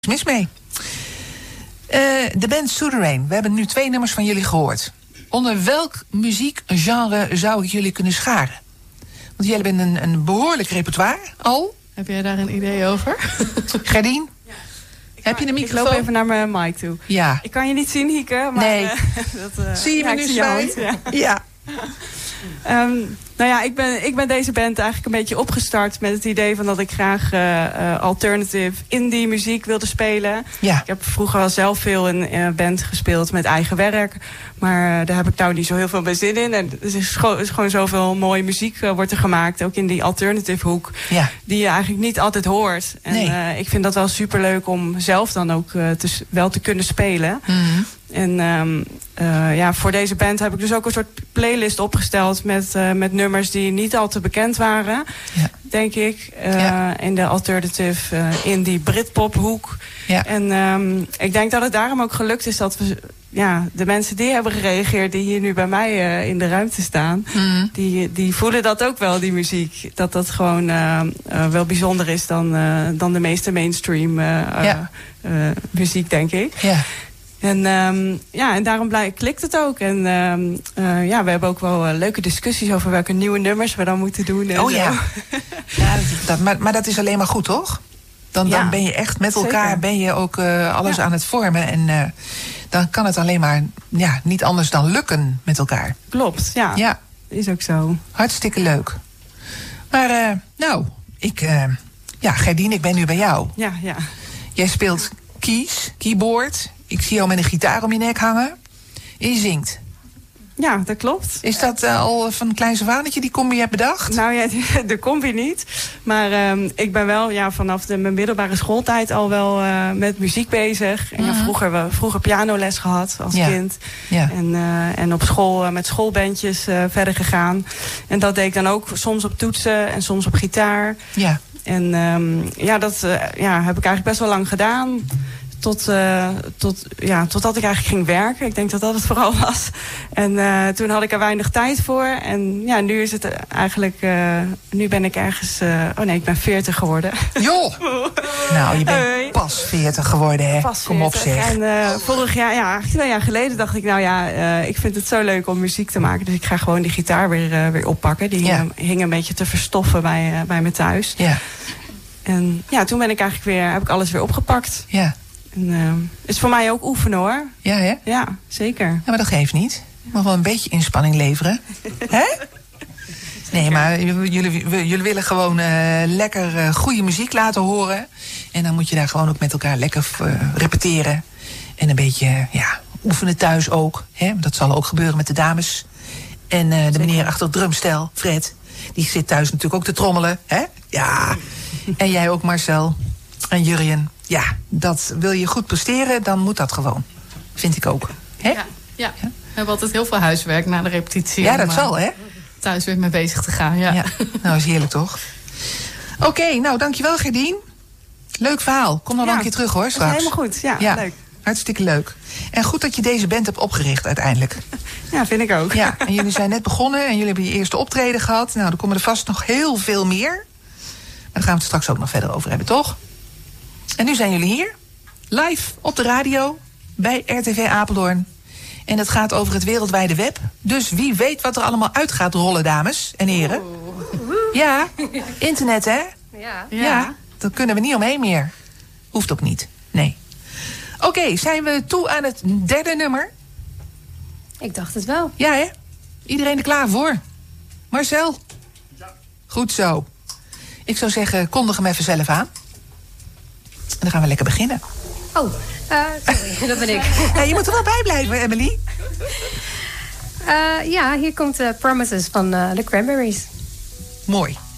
mis mee. De band Souterrain. We hebben nu 2 nummers van jullie gehoord. Onder welk muziekgenre zou ik jullie kunnen scharen? Want jullie hebben een behoorlijk repertoire al. Heb jij daar een idee over? Gerdien? Ja. Heb je de microfoon? Ik loop even naar mijn mic toe. Ja. Ik kan je niet zien, Hieke. Maar, nee. Zie je me nu zwaaien? Ja. Nou ja, ik ben deze band eigenlijk een beetje opgestart met het idee van dat ik graag alternative indie muziek wilde spelen. Ja. Ik heb vroeger al zelf veel in een band gespeeld met eigen werk. Maar daar heb ik nou niet zo heel veel bij zin in. En er is gewoon zoveel mooie muziek wordt er gemaakt. Ook in die alternative hoek. Ja. Die je eigenlijk niet altijd hoort. En nee. Ik vind dat wel superleuk om zelf dan ook wel te kunnen spelen. Mm-hmm. En voor deze band heb ik dus ook een soort playlist opgesteld met nummers die niet al te bekend waren, denk ik. In de alternative indie Britpop hoek. Ja. En ik denk dat het daarom ook gelukt is dat we de mensen die hebben gereageerd, die hier nu bij mij in de ruimte staan, die voelen dat ook wel, die muziek. Dat gewoon wel bijzonder is dan de meeste mainstream muziek, denk ik. Ja. En daarom klikt het ook. En we hebben ook wel leuke discussies over welke nieuwe nummers we dan moeten doen. En maar dat is alleen maar goed, toch? Dan ben je echt met elkaar, ben je ook alles aan het vormen. En dan kan het alleen maar niet anders dan lukken met elkaar. Klopt, ja. Is ook zo. Hartstikke leuk. Maar Gerdien, ik ben nu bij jou. Ja. Jij speelt keyboard. Ik zie jou met een gitaar om je nek hangen. En je zingt. Ja, dat klopt. Is dat al van een klein zwanetje die combi hebt bedacht? Nou ja, de combi niet. Maar ik ben wel vanaf mijn middelbare schooltijd al wel met muziek bezig. En vroeger pianoles gehad als kind. Ja. En op school met schoolbandjes verder gegaan. En dat deed ik dan ook soms op toetsen en soms op gitaar. Ja. En dat heb ik eigenlijk best wel lang gedaan. Totdat ik eigenlijk ging werken. Ik denk dat dat het vooral was. En toen had ik er weinig tijd voor. En nu is het eigenlijk... nu ben ik ergens... ik ben 40 geworden. Joh! Nou, je bent pas 40 geworden, hè? Kom op, zeg. En vorig jaar, 2 jaar geleden dacht ik... ik vind het zo leuk om muziek te maken. Dus ik ga gewoon die gitaar weer oppakken. Die hing een beetje te verstoffen bij me thuis. Ja. En toen ben ik eigenlijk heb ik alles weer opgepakt. Ja. En, is voor mij ook oefenen, hoor. Ja, hè? Ja, zeker. Ja, maar dat geeft niet. Je mag wel een beetje inspanning leveren. Hè? Nee, maar jullie willen gewoon lekker goede muziek laten horen. En dan moet je daar gewoon ook met elkaar lekker repeteren. En een beetje, oefenen thuis ook. Hè? Dat zal ook gebeuren met de dames. En de meneer achter het drumstel, Fred, die zit thuis natuurlijk ook te trommelen. Hè? Ja. En jij ook, Marcel. En Jurjen. Ja, dat wil je goed presteren, dan moet dat gewoon. Vind ik ook. Hè? Ja. We hebben altijd heel veel huiswerk na de repetitie. Ja, dat zal, hè? Thuis weer mee bezig te gaan, ja. Nou, is heerlijk, toch? Oké, nou, dankjewel, Gerdien. Leuk verhaal. Kom dan nog een keer terug, hoor, straks. Helemaal goed, ja, leuk. Hartstikke leuk. En goed dat je deze band hebt opgericht uiteindelijk. Ja, vind ik ook. Ja, en jullie zijn net begonnen en jullie hebben je eerste optreden gehad. Nou, er komen er vast nog heel veel meer. Maar daar gaan we het straks ook nog verder over hebben, toch? En nu zijn jullie hier, live op de radio, bij RTV Apeldoorn. En het gaat over het wereldwijde web. Dus wie weet wat er allemaal uit gaat rollen, dames en heren. Ja, internet, hè? Ja, daar kunnen we niet omheen meer. Hoeft ook niet, nee. Oké, zijn we toe aan het 3e nummer? Ik dacht het wel. Ja, hè? Iedereen er klaar voor? Marcel? Ja. Goed zo. Ik zou zeggen, kondig hem even zelf aan. En dan gaan we lekker beginnen. Oh, sorry, dat ben ik. Ja, je moet er wel bij blijven, Emily. Hier komt Promises van The Cranberries. Mooi.